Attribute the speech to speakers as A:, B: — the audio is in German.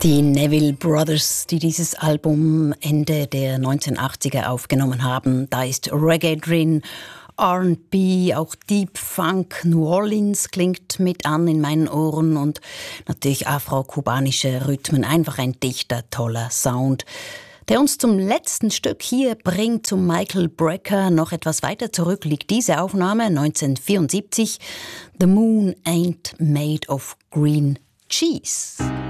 A: Die Neville Brothers, die dieses Album Ende der 1980er aufgenommen haben, da ist Reggae drin, R&B, auch Deep Funk, New Orleans klingt mit an in meinen Ohren und natürlich afro-kubanische Rhythmen, einfach ein dichter, toller Sound, der uns zum letzten Stück hier bringt, zum Michael Brecker. Noch etwas weiter zurück liegt diese Aufnahme, 1974, The Moon Ain't Made of Green Cheese.